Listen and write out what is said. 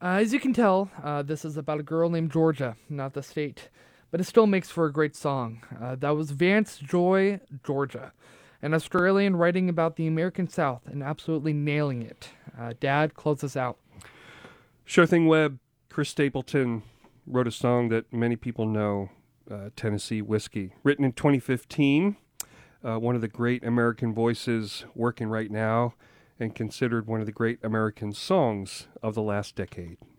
As you can tell, this is about a girl named Georgia, not the state, but it still makes for a great song. That was Vance Joy, Georgia, an Australian writing about the American South and absolutely nailing it. Dad, close us out. Sure thing, Webb. Chris Stapleton wrote a song that many people know, Tennessee Whiskey. Written in 2015, one of the great American voices working right now, and considered one of the great American songs of the last decade.